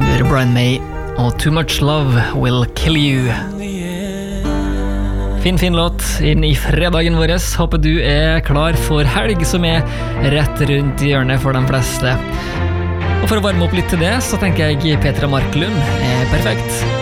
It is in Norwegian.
Du hører Brian May og Too Much Love Will Kill You. Fin låt inn i fredagen vår. Håper du klar for helg, som rett rundt i hjørnet for de fleste. Og for å varme opp litt til det, så tenker jeg Petra Marklund perfekt.